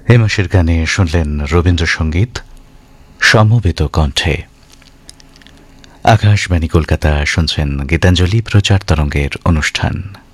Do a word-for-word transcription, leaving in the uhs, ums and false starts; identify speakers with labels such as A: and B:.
A: এ মাসের গানে শুনলেন রবীন্দ্রসঙ্গীত সমবেত কণ্ঠে। আকাশবাণী কলকাতা শুনছেন গীতাঞ্জলি প্রচার তরঙ্গের অনুষ্ঠান।